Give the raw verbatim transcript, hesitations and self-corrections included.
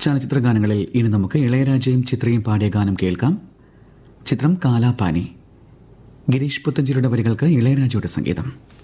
ചലച്ചിത്ര ഗാനങ്ങളിൽ ഇനി നമുക്ക് ഇളയരാജയും ചിത്രയും പാടിയ ഗാനം കേൾക്കാം. ചിത്രം കാലാപാനി. ഗിരീഷ് പുത്തഞ്ചേരിയുടെ വരികൾക്ക് ഇളയരാജയുടെ സംഗീതം.